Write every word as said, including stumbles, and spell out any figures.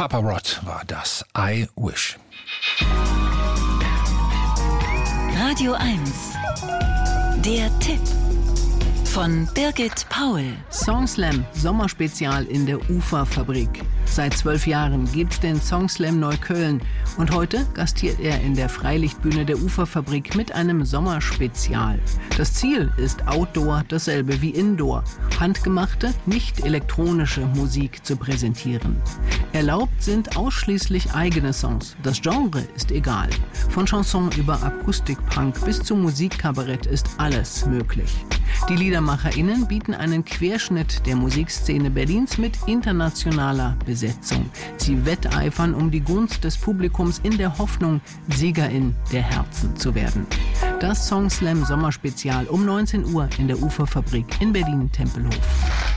Papa Roth war das. I Wish. Radio eins. Der Tipp von Birgit Paul. Songslam Sommerspezial in der Uferfabrik. Seit zwölf Jahren gibt's den Songslam Neukölln und heute gastiert er in der Freilichtbühne der Uferfabrik mit einem Sommerspezial. Das Ziel ist Outdoor, dasselbe wie Indoor. Handgemachte, nicht elektronische Musik zu präsentieren. Erlaubt sind ausschließlich eigene Songs. Das Genre ist egal. Von Chanson über Akustikpunk bis zu Musikkabarett ist alles möglich. Die LiedermacherInnen bieten einen Querschnitt der Musikszene Berlins mit internationaler Besetzung. Sie wetteifern um die Gunst des Publikums in der Hoffnung, Siegerin der Herzen zu werden. Das Songslam Sommerspezial um neunzehn Uhr in der Uferfabrik in Berlin-Tempelhof.